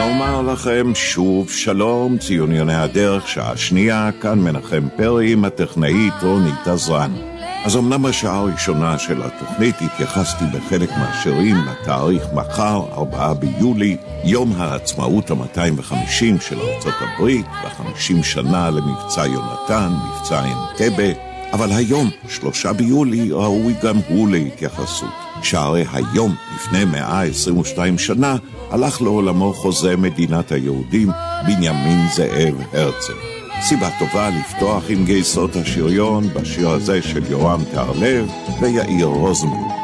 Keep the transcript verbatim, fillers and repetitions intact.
נאמר לכם שוב שלום, ציוני הדרך, שעה שנייה, כאן מנחם פרי עם הטכנאית רונית עזרן. אז אמנם בשעה הראשונה של התוכנית התייחסתי בחלק מהשירים לתאריך מחר, ארבעה ביולי, יום העצמאות ה-מאתיים וחמישים של ארצות הברית, ו-חמישים שנה למבצע יונתן, מבצע אנטבה, אבל היום, שלושה ביולי, ראוי גם הוא להתייחסות. שהרי היום, לפני מאה עשרים ושתיים שנה, הלך לעולמו חוזה מדינת היהודים, בנימין זאב הרצל. סיבה טובה לפתוח עם גייסות השריון בשיר הזה של יורם טהרלב ויאיר רוזנבלום.